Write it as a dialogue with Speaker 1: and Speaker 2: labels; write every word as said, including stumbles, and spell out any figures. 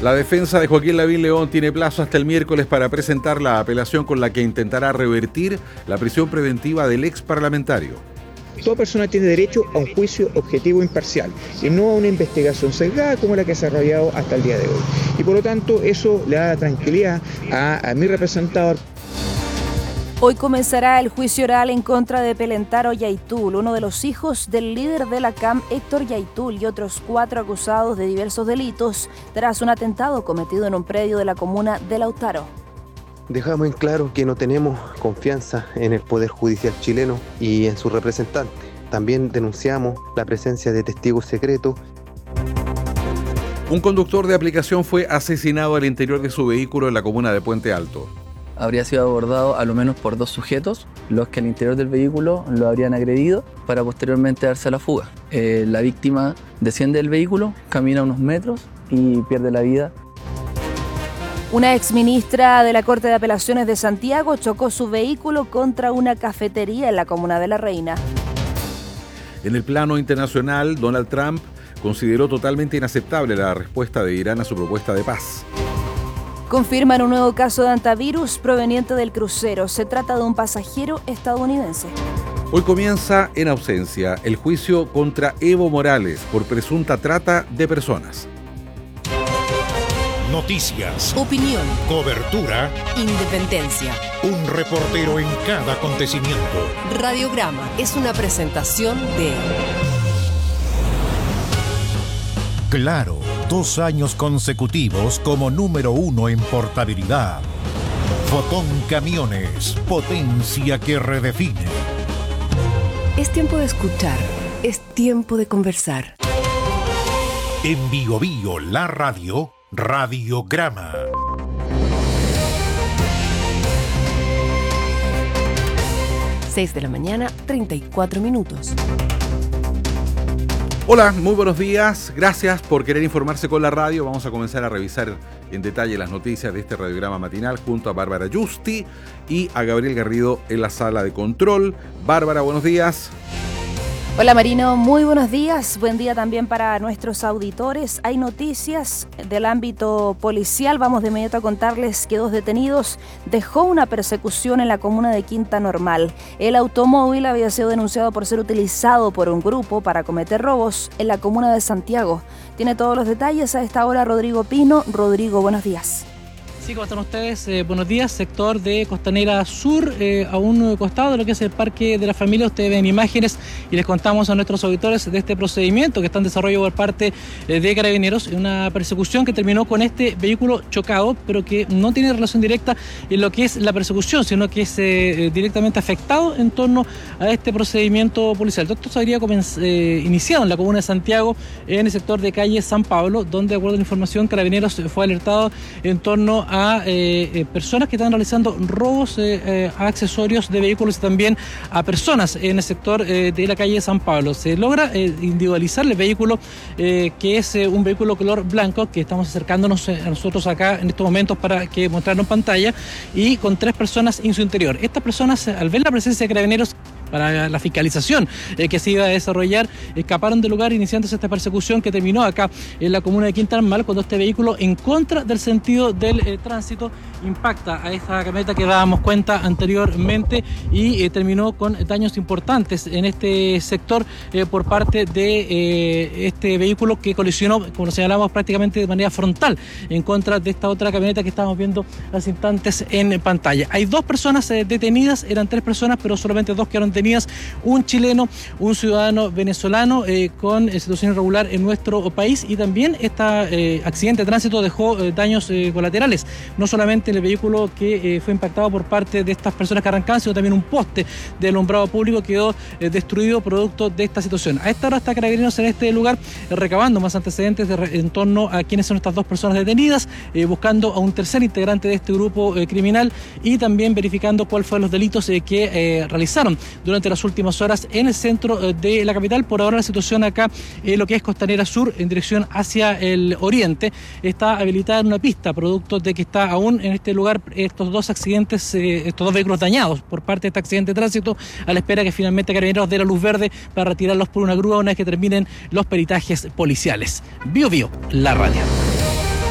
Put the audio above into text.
Speaker 1: La defensa de Joaquín Lavín León tiene plazo hasta el miércoles para presentar la apelación con la que intentará revertir la prisión preventiva del ex parlamentario.
Speaker 2: Toda persona tiene derecho a un juicio objetivo e imparcial y no a una investigación sesgada como la que se ha desarrollado hasta el día de hoy. Y por lo tanto eso le da tranquilidad a, a mi representador.
Speaker 3: Hoy comenzará el juicio oral en contra de Pelentaro Yaitul, uno de los hijos del líder de la C A M, Héctor Yaitul, y otros cuatro acusados de diversos delitos tras un atentado cometido en un predio de la comuna de Lautaro.
Speaker 4: Dejamos en claro que no tenemos confianza en el Poder Judicial chileno y en su representante. También denunciamos la presencia de testigos secretos.
Speaker 1: Un conductor de aplicación fue asesinado al interior de su vehículo en la comuna de Puente Alto.
Speaker 5: Habría sido abordado a lo menos por dos sujetos, los que al interior del vehículo lo habrían agredido para posteriormente darse a la fuga. Eh, la víctima desciende del vehículo, camina unos metros y pierde la vida.
Speaker 3: Una exministra de la Corte de Apelaciones de Santiago chocó su vehículo contra una cafetería en la comuna de La Reina.
Speaker 1: En el plano internacional, Donald Trump consideró totalmente inaceptable la respuesta de Irán a su propuesta de paz.
Speaker 3: Confirman un nuevo caso de antivirus proveniente del crucero. Se trata de un pasajero estadounidense.
Speaker 1: Hoy comienza en ausencia el juicio contra Evo Morales por presunta trata de personas.
Speaker 6: Noticias,
Speaker 7: opinión,
Speaker 6: cobertura,
Speaker 7: independencia.
Speaker 6: Un reportero en cada acontecimiento.
Speaker 7: Radiograma es una presentación de
Speaker 6: Claro, dos años consecutivos como número uno en portabilidad. Fotón Camiones, potencia que redefine.
Speaker 7: Es tiempo de escuchar, es tiempo de conversar.
Speaker 6: En Bio Bio, la radio, Radiograma.
Speaker 7: seis de la mañana, treinta y cuatro minutos.
Speaker 1: Hola, muy buenos días. Gracias por querer informarse con la radio. Vamos a comenzar a revisar en detalle las noticias de este radiograma matinal junto a Bárbara Yusti y a Gabriel Garrido en la sala de control. Bárbara, buenos días.
Speaker 3: Hola Marino, muy buenos días. Buen día también para nuestros auditores. Hay noticias del ámbito policial. Vamos de inmediato a contarles que dos detenidos dejó una persecución en la comuna de Quinta Normal. El automóvil había sido denunciado por ser utilizado por un grupo para cometer robos en la comuna de Santiago. Tiene todos los detalles a esta hora Rodrigo Pino. Rodrigo, buenos días.
Speaker 8: Sí, ¿cómo están ustedes? Eh, buenos días, sector de Costanera Sur, eh, a un costado de lo que es el Parque de la Familia. Ustedes ven imágenes y les contamos a nuestros auditores de este procedimiento que está en desarrollo por parte eh, de Carabineros, una persecución que terminó con este vehículo chocado, pero que no tiene relación directa en lo que es la persecución, sino que es eh, directamente afectado en torno a este procedimiento policial. Todo esto se habría eh, iniciado en la comuna de Santiago, en el sector de calle San Pablo, donde, de acuerdo a la información, Carabineros fue alertado en torno a a eh, eh, personas que están realizando robos eh, eh, a accesorios de vehículos y también a personas en el sector eh, de la calle San Pablo. Se logra eh, individualizar el vehículo, eh, que es eh, un vehículo color blanco, que estamos acercándonos a nosotros acá en estos momentos para que mostrarlo en pantalla, y con tres personas en su interior. Estas personas, al ver la presencia de Carabineros para la fiscalización eh, que se iba a desarrollar, escaparon del lugar iniciándose esta persecución que terminó acá en la comuna de Quinta Normal, cuando este vehículo, en contra del sentido del eh, tránsito, impacta a esta camioneta que dábamos cuenta anteriormente y eh, terminó con daños importantes en este sector eh, por parte de eh, este vehículo que colisionó, como lo señalamos, prácticamente de manera frontal en contra de esta otra camioneta que estábamos viendo hace instantes en pantalla. Hay dos personas eh, detenidas, eran tres personas, pero solamente dos quedaron detenidas. Un chileno, un ciudadano venezolano eh, con eh, situación irregular en nuestro país, y también este eh, accidente de tránsito dejó eh, daños eh, colaterales, no solamente el vehículo que eh, fue impactado por parte de estas personas que arrancaban, sino también un poste de alumbrado público quedó eh, destruido producto de esta situación. A esta hora está Carabineros en este lugar eh, recabando más antecedentes de re, en torno a quiénes son estas dos personas detenidas, eh, buscando a un tercer integrante de este grupo eh, criminal y también verificando cuáles fueron los delitos eh, que eh, realizaron durante durante las últimas horas en el centro de la capital. Por ahora la situación acá en lo que es Costanera Sur, en dirección hacia el oriente, está habilitada en una pista, producto de que está aún en este lugar estos dos accidentes, eh, estos dos vehículos dañados por parte de este accidente de tránsito, a la espera que finalmente Carabineros dé la luz verde para retirarlos por una grúa una vez que terminen los peritajes policiales. Bio Bio, la radio.